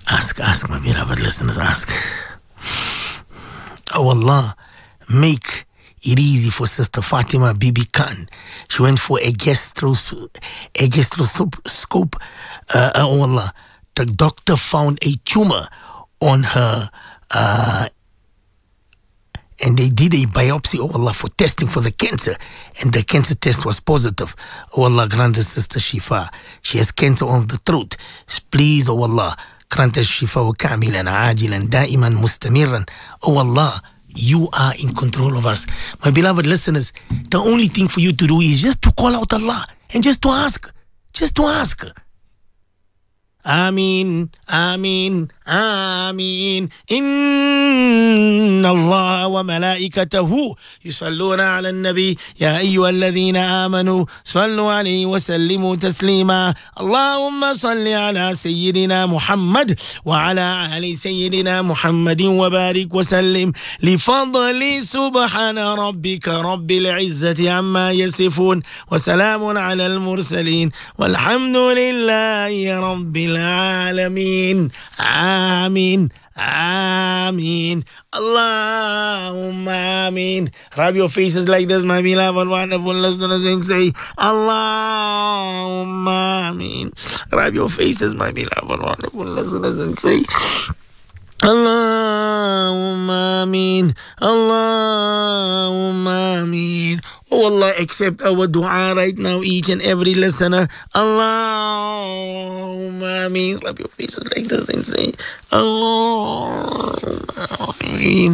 Ask, my beloved listeners, ask. Oh Allah, make it easy for Sister Fatima Bibi Khan. She went for a gastroscope. Oh Allah, the doctor found a tumor on her, and they did a biopsy, oh Allah, for testing for the cancer, and the cancer test was positive. Oh Allah, grant the Sister Shifa. She has cancer of the throat. Please, oh Allah, grant her Shifa kamilan, ajilan, daiman, mustamiran. Oh Allah, you are in control of us. My beloved listeners, the only thing for you to do is just to call out Allah and just to ask. Just to ask. Ameen, Ameen, Ameen. Inna Allah wa malaikatahu yusalluna ala nabi. Ya ayyuha alladhina amanu sallu alayhi wa sallimu taslima. Allahumma salli ala Sayyidina Muhammad wa ala ali Sayyidina Muhammadin wa barik wa sallim. Li fadli subhana rabbika rabbil izzati amma yasifun. Wa salamun ala al-mursalin. Walhamdulillahi rabbil العالمين آمين آمين Allahumma ameen. Rub your faces like this, my beloved, wonderful listeners, and say Allahumma ameen. Rub your faces, my beloved, wonderful listeners, and say Allahumma ameen. Allahumma ameen. Oh Allah, accept our dua right now, each and every listener. Allahumma ameen. Rub your faces like this and say Allahumma ameen.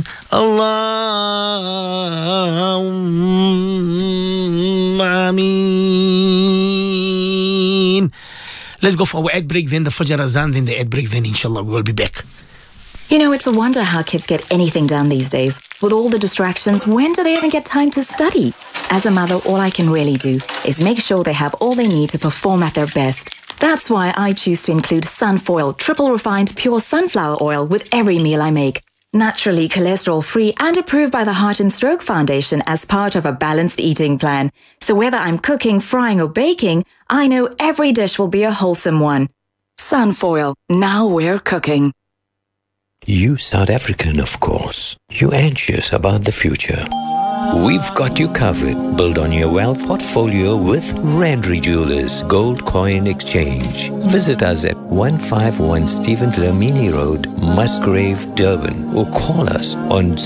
Allahumma ameen. Let's go for our ad break, then the Fajr Azan, then the ad break, then inshallah we will be back. You know, it's a wonder how kids get anything done these days. With all the distractions, when do they even get time to study? As a mother, all I can really do is make sure they have all they need to perform at their best. That's why I choose to include Sunfoil triple refined pure sunflower oil with every meal I make. Naturally cholesterol-free and approved by the Heart and Stroke Foundation as part of a balanced eating plan. So whether I'm cooking, frying or baking, I know every dish will be a wholesome one. Sunfoil, now we're cooking. You South African, of course. You anxious about the future. We've got you covered. Build on your wealth portfolio with Randry Jewelers Gold Coin Exchange. Visit us at 151 Stephen Dlamini Road, Musgrave, Durban, or call us on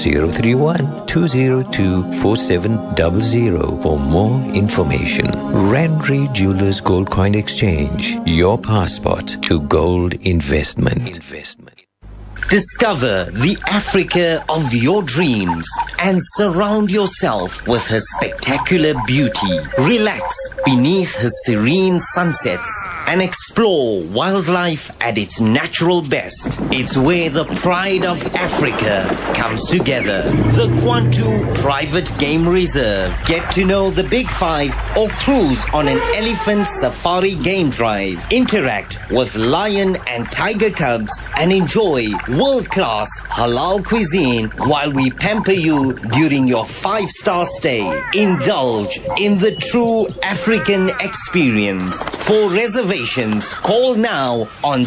031-202-4700 for more information. Randry Jewelers Gold Coin Exchange. Your passport to gold investment. Discover the Africa of your dreams and surround yourself with her spectacular beauty. Relax beneath her serene sunsets and explore wildlife at its natural best. It's where the pride of Africa comes together. The Kwantu Private Game Reserve. Get to know the Big Five or cruise on an elephant safari game drive. Interact with lion and tiger cubs and enjoy world-class halal cuisine while we pamper you during your 5-star stay. Indulge in the true African experience. For reservations, call now on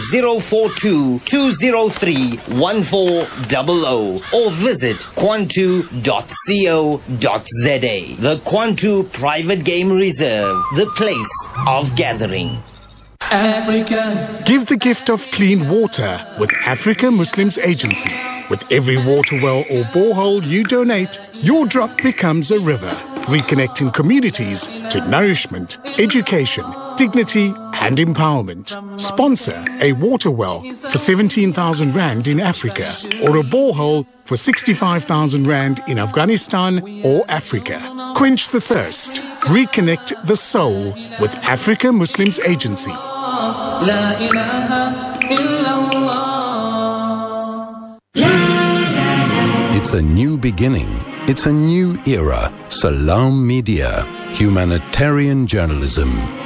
042-203-1400 or visit kwantu.co.za. The Kwantu Private Game Reserve, the place of gathering. Africa. Give the gift of clean water with Africa Muslims Agency. With every water well or borehole you donate, your drop becomes a river, reconnecting communities to nourishment, education, dignity and empowerment. Sponsor a water well for 17,000 Rand in Africa or a borehole for 65,000 Rand in Afghanistan or Africa. Quench the thirst. Reconnect the soul with Africa Muslims Agency. La ilaha illallah. It's a new beginning. It's a new era. Salam Media. Humanitarian journalism.